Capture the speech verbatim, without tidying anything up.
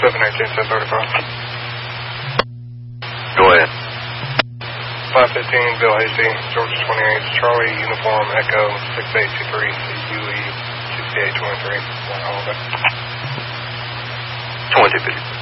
seven eighteen, ten thirty-five. Go ahead. five fifteen, Bill Hasty, Georgia twenty-eight, Charlie, Uniform, Echo, six eight two three, U E, sixty-eight twenty-three. twenty-three.